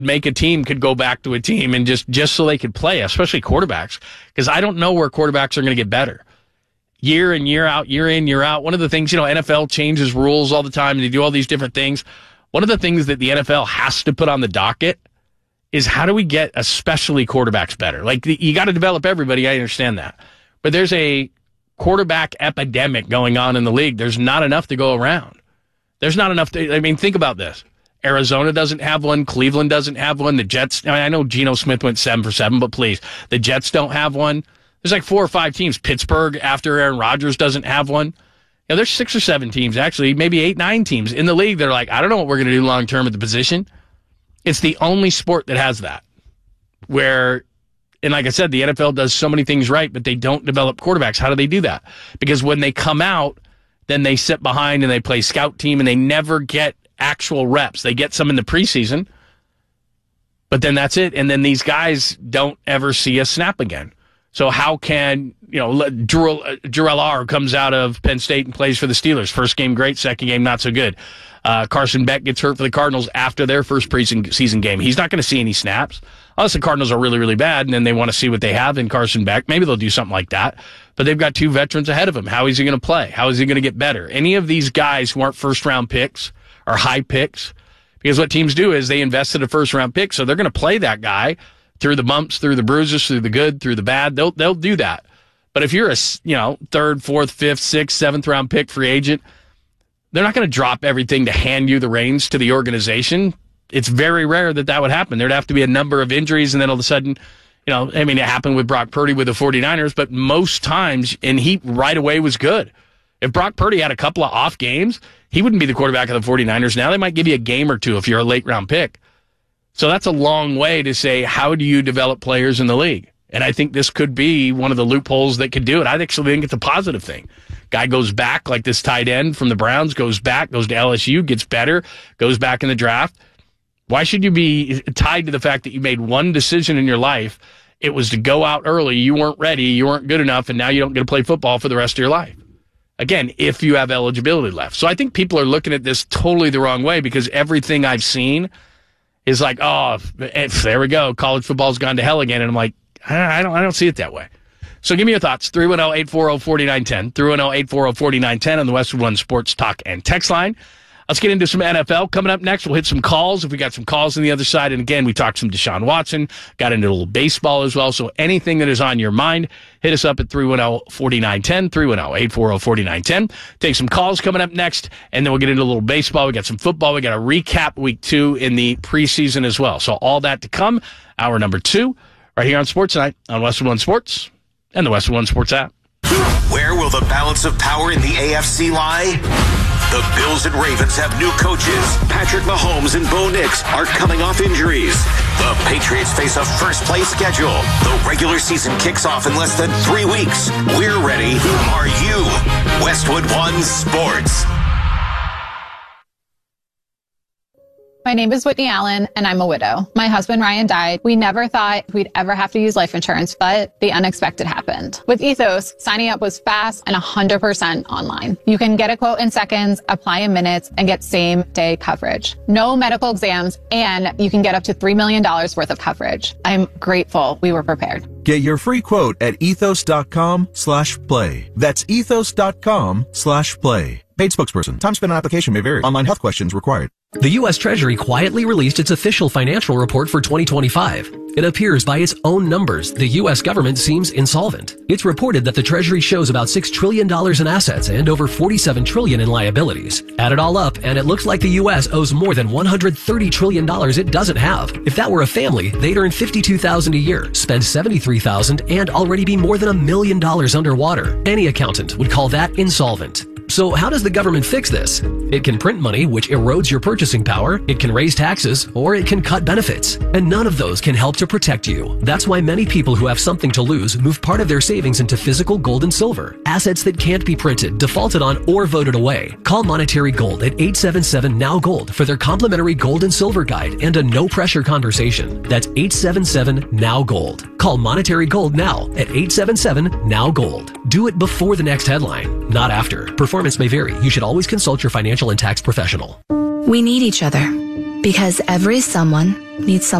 make a team could go back to a team and just so they could play, especially quarterbacks, because I don't know where quarterbacks are going to get better. Year in, year out, year in, year out. One of the things, NFL changes rules all the time. They do all these different things. One of the things that the NFL has to put on the docket is how do we get especially quarterbacks better? Like, you got to develop everybody. I understand that. But there's a quarterback epidemic going on in the league. There's not enough to go around. There's not enough think about this. Arizona doesn't have one. Cleveland doesn't have one. The Jets, I know Geno Smith went 7 for 7, but please, the Jets don't have one. There's like 4 or 5 teams. Pittsburgh, after Aaron Rodgers, doesn't have one. There's 6 or 7 teams, actually, maybe 8, 9 teams in the league that are like, I don't know what we're going to do long term at the position. It's the only sport that has that. And like I said, the NFL does so many things right, but they don't develop quarterbacks. How do they do that? Because when they come out, then they sit behind and they play scout team and they never get actual reps. They get some in the preseason, but then that's it. And then these guys don't ever see a snap again. So how can, Drew comes out of Penn State and plays for the Steelers. First game, great. Second game, not so good. Carson Beck gets hurt for the Cardinals after their first preseason game. He's not going to see any snaps unless the Cardinals are really, really bad and then they want to see what they have in Carson Beck. Maybe they'll do something like that. But they've got 2 veterans ahead of him. How is he going to play? How is he going to get better? Any of these guys who aren't first-round picks or high picks, because what teams do is they invested a first-round pick, so they're going to play that guy through the bumps, through the bruises, through the good, through the bad. They'll do that. But if you're a 3rd, 4th, 5th, 6th, 7th-round pick free agent, they're not going to drop everything to hand you the reins to the organization. It's very rare that would happen. There'd have to be a number of injuries, and then all of a sudden, it happened with Brock Purdy with the 49ers, but most times, and he right away was good. If Brock Purdy had a couple of off games, he wouldn't be the quarterback of the 49ers. Now they might give you a game or 2 if you're a late-round pick. So that's a long way to say, how do you develop players in the league? And I think this could be one of the loopholes that could do it. I actually think it's a positive thing. Guy goes back, like this tight end from the Browns, goes back, goes to LSU, gets better, goes back in the draft. Why should you be tied to the fact that you made one decision in your life? It was to go out early, you weren't ready, you weren't good enough, and now you don't get to play football for the rest of your life. Again, if you have eligibility left. So I think people are looking at this totally the wrong way, because everything I've seen is like, oh, there we go, college football's gone to hell again. And I'm like, I don't see it that way. So give me your thoughts. 310-840-4910. 310-840-4910 on the Westwood One Sports Talk and Text line. Let's get into some NFL. Coming up next, we'll hit some calls if we got some calls on the other side. And again, we talked some Deshaun Watson, got into a little baseball as well. So anything that is on your mind, hit us up at 310-4910, 310-840-4910. Take some calls coming up next, and then we'll get into a little baseball. We got some football. We got to recap week 2 in the preseason as well. So all that to come. Hour number 2, right here on Sports Night on Westwood One Sports and the Westwood One Sports app. Where will the balance of power in the AFC lie? The Bills and Ravens have new coaches. Patrick Mahomes and Bo Nix are coming off injuries. The Patriots face a first-place schedule. The regular season kicks off in less than 3 weeks. We're ready. Are you? Westwood One Sports. My name is Whitney Allen, and I'm a widow. My husband, Ryan, died. We never thought we'd ever have to use life insurance, but the unexpected happened. With Ethos, signing up was fast and 100% online. You can get a quote in seconds, apply in minutes, and get same-day coverage. No medical exams, and you can get up to $3 million worth of coverage. I'm grateful we were prepared. Get your free quote at ethos.com/play. That's ethos.com/play. Paid spokesperson. Time spent on application may vary. Online health questions required. The U.S. Treasury quietly released its official financial report for 2025. It appears by its own numbers, the U.S. government seems insolvent. It's reported that the Treasury shows about $6 trillion in assets and over $47 trillion in liabilities. Add it all up, and it looks like the U.S. owes more than $130 trillion it doesn't have. If that were a family, they'd earn $52,000 a year, spend $73,000, and already be more than $1 million underwater. Any accountant would call that insolvent. So how does the government fix this? It can print money, which erodes your purchasing power, it can raise taxes, or it can cut benefits. And none of those can help to protect you. That's why many people who have something to lose move part of their savings into physical gold and silver, assets that can't be printed, defaulted on, or voted away. Call Monetary Gold at 877-NOW-GOLD for their complimentary gold and silver guide and a no-pressure conversation. That's 877-NOW-GOLD. Call Monetary Gold now at 877-NOW-GOLD. Do it before the next headline, not after. Performance may vary. You should always consult your financial and tax professional. We need each other. Because every someone needs someone